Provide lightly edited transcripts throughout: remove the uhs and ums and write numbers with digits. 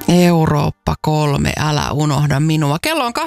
Eurooppa 3, älä unohda minua. Kello on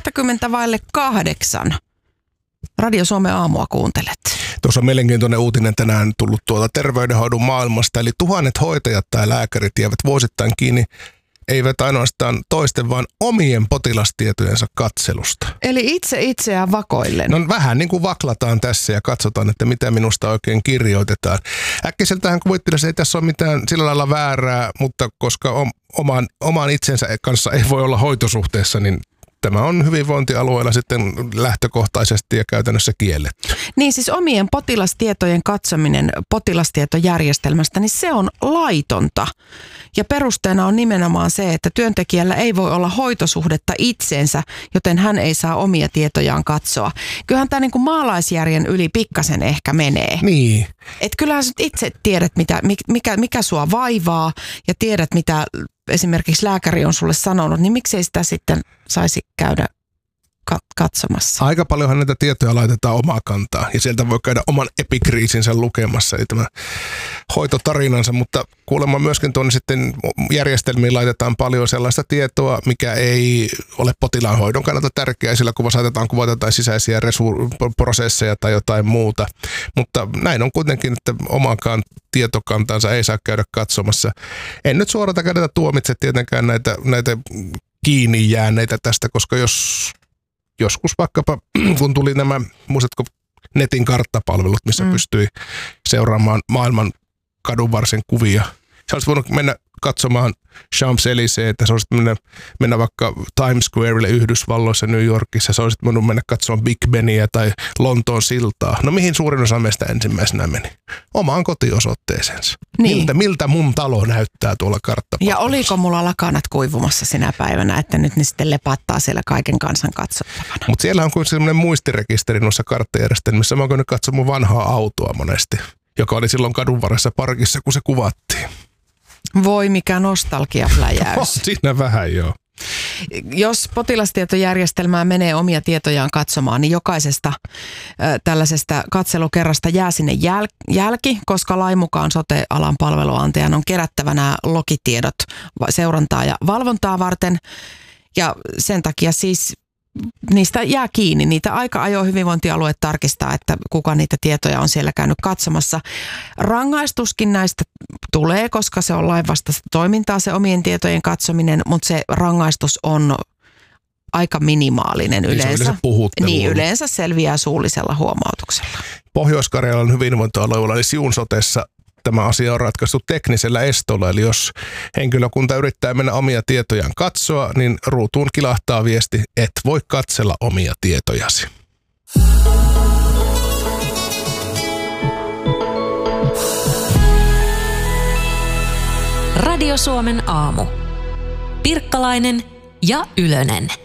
7:20. Radio Suomen aamua kuuntelet. Tuossa on mielenkiintoinen uutinen tänään tullut tuolta terveydenhoidon maailmasta. Eli 1000 hoitajat tai lääkärit jäävät vuosittain kiinni eivät ainoastaan toisten, vaan omien potilastietojensa katselusta. Eli itseään vakoillen. No vähän niin kuin vaklataan tässä ja katsotaan, että mitä minusta oikein kirjoitetaan. Äkkiseltähän kuvittelisi, että ei tässä ole mitään sillä lailla väärää, mutta koska oman itsensä kanssa ei voi olla hoitosuhteessa, niin tämä on hyvinvointialueella sitten lähtökohtaisesti ja käytännössä kielletty. Niin siis omien potilastietojen katsominen potilastietojärjestelmästä, niin se on laitonta. Ja perusteena on nimenomaan se, että työntekijällä ei voi olla hoitosuhdetta itseensä, joten hän ei saa omia tietojaan katsoa. Kyllähän tämä niin kuin maalaisjärjen yli pikkasen ehkä menee. Niin. Että kyllähän itse tiedät, mikä sua vaivaa ja tiedät, mitä esimerkiksi lääkäri on sulle sanonut, niin miksei sitä sitten saisi käydä katsomassa? Aika paljonhan näitä tietoja laitetaan omaa kantaa ja sieltä voi käydä oman epikriisinsä lukemassa, eli tämä hoitotarinansa, mutta kuulemma myöskin tuonne sitten järjestelmiin laitetaan paljon sellaista tietoa, mikä ei ole potilaan hoidon kannalta tärkeää, sillä kun saatetaan kuvata jotain sisäisiä prosesseja tai jotain muuta, mutta näin on kuitenkin, että omakaan tietokantansa ei saa käydä katsomassa. En nyt suorata kädetä tuomitse tietenkään näitä kiinni jääneitä tästä, koska joskus vaikkapa, kun tuli nämä, muistatko, netin karttapalvelut, missä pystyi seuraamaan maailman kadunvarsin kuvia. Sä olisit voinut mennä katsomaan Champs-Élysées, sä olisit mennä vaikka Times Squarelle Yhdysvalloissa, New Yorkissa, sä olisit voinut mennä katsomaan Big Benia tai Lontoon siltaa. No mihin suurin osa meistä ensimmäisenä meni? Omaan kotiosoitteeseensa. Niin. Miltä mun talo näyttää tuolla karttapalvelussa? Ja oliko mulla lakanat kuivumassa sinä päivänä, että nyt ne sitten lepattaa siellä kaiken kansan katsottavana? Mutta siellä on kuin sellainen muistirekisteri noissa karttajärjestelmissä. Mä oon käynyt katsomaan mun vanhaa autoa monesti, joka oli silloin kadun varressa parkissa, kun se kuvattiin. Voi mikä nostalgiapläjäys. Siinä vähän joo. Jos potilastietojärjestelmää menee omia tietojaan katsomaan, niin jokaisesta tällaisesta katselukerrasta jää sinne jälki, koska lain mukaan sote-alan palveluantajan on kerättävä nämä logitiedot seurantaa ja valvontaa varten. Ja sen takia siis niistä jää kiinni. Niitä aika ajoin hyvinvointialueet tarkistaa, että kuka niitä tietoja on siellä käynyt katsomassa. Rangaistuskin näistä tulee, koska se on lainvastaista toimintaa, se omien tietojen katsominen, mutta se rangaistus on aika minimaalinen yleensä. Niin, yleensä selviää suullisella huomautuksella. Pohjois-Karjalan hyvinvointialueella eli Siun sotessa tämä asia on ratkaistu teknisellä estolla, eli jos henkilökunta yrittää mennä omia tietojaan katsoa, niin ruutuun kilahtaa viesti, et voi katsella omia tietojasi. Radio Suomen aamu. Pirkkalainen ja Ylönen.